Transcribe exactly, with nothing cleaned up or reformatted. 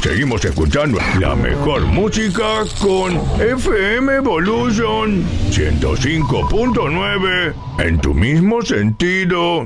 Seguimos escuchando la mejor música con F M Evolution ciento cinco punto nueve en tu mismo sentido.